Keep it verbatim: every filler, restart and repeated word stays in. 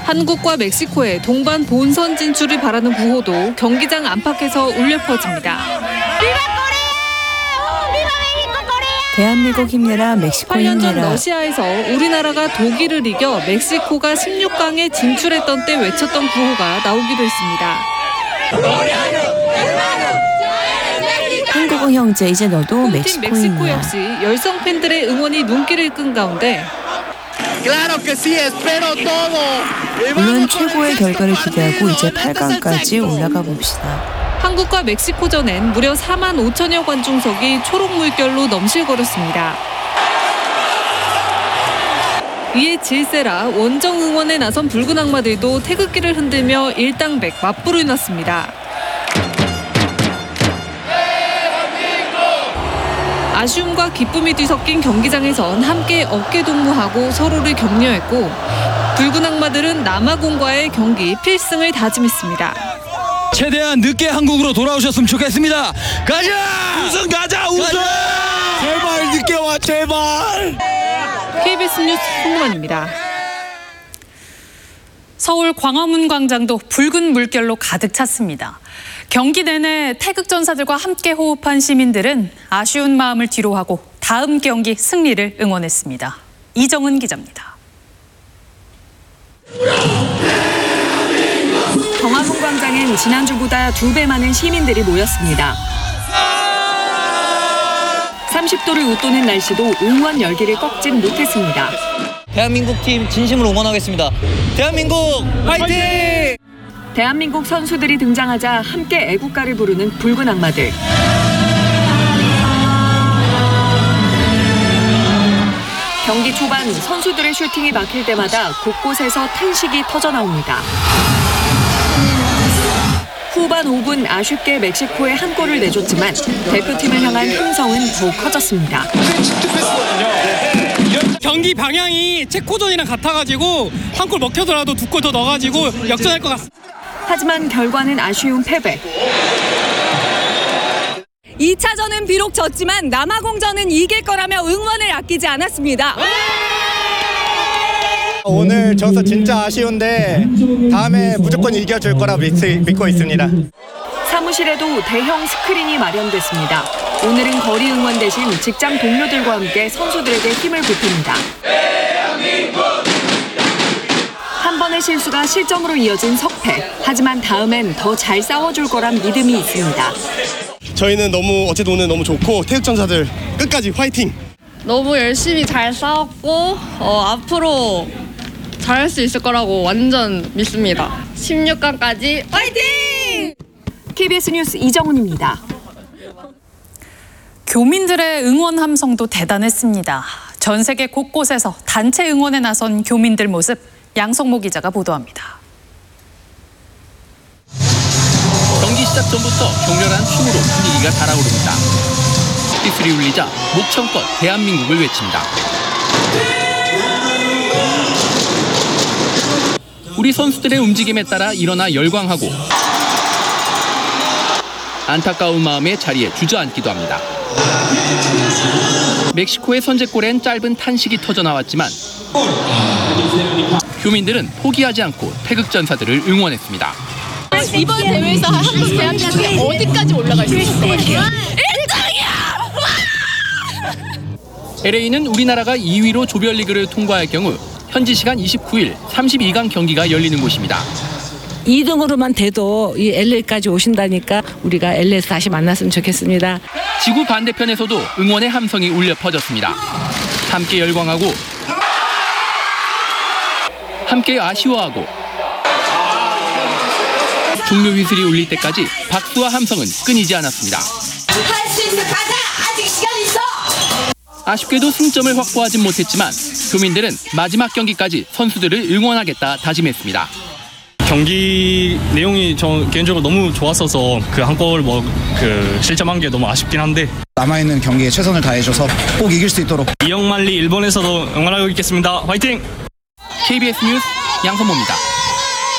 한국과 멕시코의 동반 본선 진출을 바라는 구호도 경기장 안팎에서 울려 퍼집니다. 대한민국 힘내라, 멕시코 팔 년 전 힘내라. 러시아에서 우리나라가 독일을 이겨 멕시코가 십육 강에 진출했던 때 외쳤던 구호가 나오기도 했습니다. 한국어 형제, 이제 너도 홈팀 멕시코 멕시코 힘내라. 역시 열성 팬들의 응원이 눈길을 끈 가운데 물론 최고의 결과를 기대하고 이제 팔 강까지 올라가 봅시다. 한국과 멕시코전엔 무려 사만 오천여 관중석이 초록 물결로 넘실거렸습니다. 이에 질세라 원정 응원에 나선 붉은 악마들도 태극기를 흔들며 일당백 맞불을 놨습니다. 아쉬움과 기쁨이 뒤섞인 경기장에선 함께 어깨동무하고 서로를 격려했고 붉은 악마들은 남아공과의 경기 필승을 다짐했습니다. 최대한 늦게 한국으로 돌아오셨으면 좋겠습니다. 가자! 우승 가자! 우승! 제발 늦게 와 제발! 케이비에스 뉴스 송문입니다. 서울 광화문 광장도 붉은 물결로 가득 찼습니다. 경기 내내 태극전사들과 함께 호흡한 시민들은 아쉬운 마음을 뒤로하고 다음 경기 승리를 응원했습니다. 이정은 기자입니다. 광화문 광장엔 지난주보다 두 배 많은 시민들이 모였습니다. 삼십 도를 웃도는 날씨도 응원 열기를 꺾진 못했습니다. 대한민국 팀 진심으로 응원하겠습니다. 대한민국 화이팅! 대한민국 선수들이 등장하자 함께 애국가를 부르는 붉은 악마들. 경기 초반 선수들의 슈팅이 막힐 때마다 곳곳에서 탄식이 터져나옵니다. 후반 오 분 아쉽게 멕시코에 한 골을 내줬지만 대표팀을 향한 함성은 더욱 커졌습니다. 경기 방향이 체코전이랑 같아가지고 한 골 먹혀더라도 두 골 더 넣어가지고 역전할 것 같습니다. 하지만 결과는 아쉬운 패배. 이 차전은 비록 졌지만 남아공전은 이길 거라며 응원을 아끼지 않았습니다. 오늘 져서 진짜 아쉬운데 다음에 무조건 이겨줄 거라 믿, 믿고 있습니다. 사무실에도 대형 스크린이 마련됐습니다. 오늘은 거리 응원 대신 직장 동료들과 함께 선수들에게 힘을 보탭니다. 한 번의 실수가 실점으로 이어진 석패. 하지만 다음엔 더 잘 싸워줄 거란 믿음이 있습니다. 저희는 너무 어쨌든 오늘 너무 좋고 태극전사들 끝까지 화이팅! 너무 열심히 잘 싸웠고 어, 앞으로 잘할 수 있을 거라고 완전 믿습니다. 십육 강까지 화이팅! 케이비에스 뉴스 이정훈입니다. 교민들의 응원 함성도 대단했습니다. 전 세계 곳곳에서 단체 응원에 나선 교민들 모습 양성모 기자가 보도합니다. 경기 시작 전부터 격렬한 춤으로 분위기가 달아오릅니다. 휘슬이 울리자 목청껏 대한민국을 외칩니다. 우리 선수들의 움직임에 따라 일어나 열광하고 안타까운 마음에 자리에 주저앉기도 합니다. 멕시코의 선제골엔 짧은 탄식이 터져나왔지만 교민들은 포기하지 않고 태극전사들을 응원했습니다. 이번 대회에서 한국 대한민국이 어디까지 올라갈 수 있을 것 같아요? 일 등이야! 엘에이는 우리나라가 이 위로 조별리그를 통과할 경우 현지 시간 이십구 일 삼십이 강 경기가 열리는 곳입니다. 이 등으로만 돼도 이 엘에이까지 오신다니까 우리가 엘에이에서 다시 만났으면 좋겠습니다. 지구 반대편에서도 응원의 함성이 울려 퍼졌습니다. 함께 열광하고 함께 아쉬워하고 종료 휘슬이 울릴 때까지 박수와 함성은 끊이지 않았습니다. 할 수 있어, 가자! 아직 시간 있어! 아쉽게도 승점을 확보하진 못했지만 교민들은 마지막 경기까지 선수들을 응원하겠다 다짐했습니다. 경기 내용이 저 개인적으로 너무 좋았어서 그 한 골 뭐 그 실점한 게 너무 아쉽긴 한데 남아있는 경기에 최선을 다해줘서 꼭 이길 수 있도록 이영만리 일본에서도 응원하고 있겠습니다. 화이팅! 케이비에스 뉴스 양선모입니다.